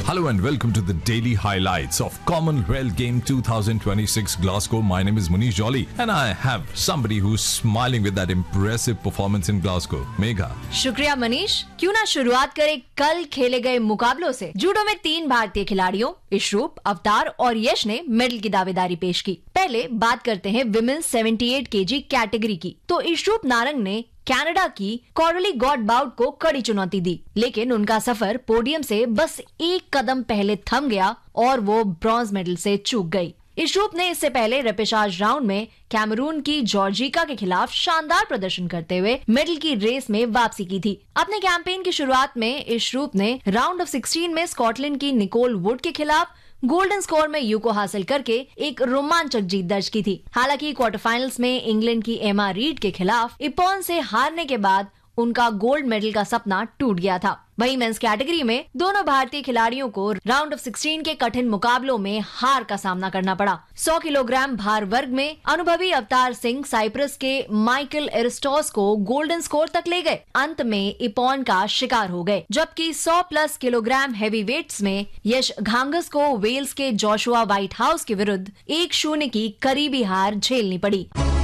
Hello and welcome to the daily highlights of Commonwealth Game 2026 Glasgow. My name is Munish Jolly and I have somebody who's smiling with that impressive performance in Glasgow. Megha. शुक्रिया मनीष। क्यों ना शुरुआत करें कल खेले गए मुकाबलों से। जूडो में 3 भारतीय खिलाड़ियों इशरूप, अवतार और यश ने मेडल की दावेदारी पेश की। पहले बात करते हैं विमेन्स 78 केजी कैटेगरी की। तो इशरूप नारंग ने कनाडा की कॉरली गॉडबाउट को कड़ी चुनौती दी, लेकिन उनका सफर पोडियम से बस एक कदम पहले थम गया और वो ब्रॉन्ज मेडल से चूक गई। इशरूप ने इससे पहले रेपेशाज राउंड में कैमरून की जॉर्जिका के खिलाफ शानदार प्रदर्शन करते हुए मेडल की रेस में वापसी की थी। अपने कैंपेन की शुरुआत में इशरूप ने राउंड ऑफ 16 में स्कॉटलैंड की निकोल वुड के खिलाफ गोल्डन स्कोर में यू को हासिल करके एक रोमांचक जीत दर्ज की थी। हालांकि क्वार्टर फाइनल्स में इंग्लैंड की एमा रीड के खिलाफ इपॉन से हारने के बाद उनका गोल्ड मेडल का सपना टूट गया था। वहीं मेंस कैटेगरी में दोनों भारतीय खिलाड़ियों को राउंड ऑफ 16 के कठिन मुकाबलों में हार का सामना करना पड़ा। 100 किलोग्राम भार वर्ग में अनुभवी अवतार सिंह साइप्रस के माइकल एरिस्टॉस को गोल्डन स्कोर तक ले गए। अंत में इपॉन का शिकार हो गए, जबकि 100+ किलोग्राम हैवी वेट्स में यश घांगस को वेल्स के जोशुआ व्हाइट हाउस के विरुद्ध 1-0 की करीबी हार झेलनी पड़ी।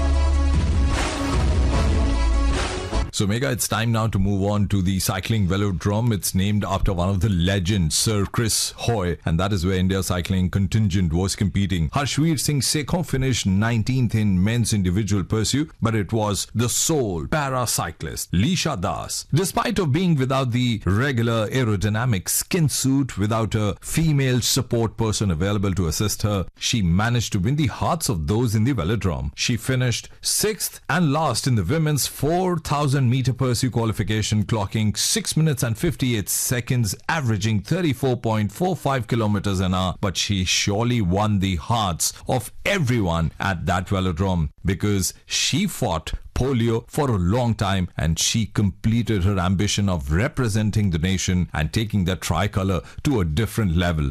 So Megha, it's time now to move on to the cycling velodrome. It's named after one of the legends, Sir Chris Hoy, and that is where India's cycling contingent was competing. Harshveer Singh Sekhon finished 19th in men's individual pursuit, but it was the sole para-cyclist, Lisha Das. Despite of being without the regular aerodynamic skin suit, without a female support person available to assist her, she managed to win the hearts of those in the velodrome. She finished 6th and last in the women's 4,000-meter pursuit qualification, clocking 6 minutes and 58 seconds, averaging 34.45 kilometers an hour. But she surely won the hearts of everyone at that velodrome because she fought polio for a long time and she completed her ambition of representing the nation and taking the tricolour to a different level.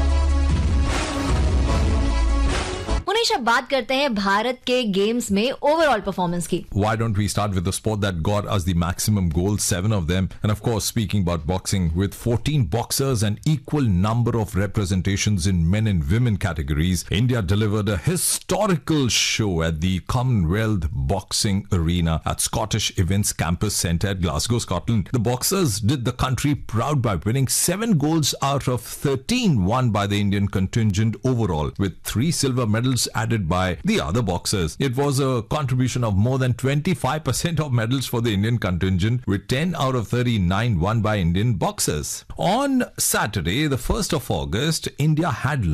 Manish, अब बात करते हैं भारत के games में overall performance की। Why don't we start with the sport that got us the maximum goals, 7 of them. And of course, speaking about boxing, with 14 boxers and equal number of representations in men and women categories, India delivered a historical show at the Commonwealth Boxing Arena at Scottish Events Campus Centre at Glasgow, Scotland. The boxers did the country proud by winning 7 golds out of 13 won by the Indian contingent overall, with 3 silver medals added by the other boxers. It was a contribution of more than 25% of medals for the Indian contingent, with 10 out of 39 won by Indian boxers. On Saturday, the 1st of August, India had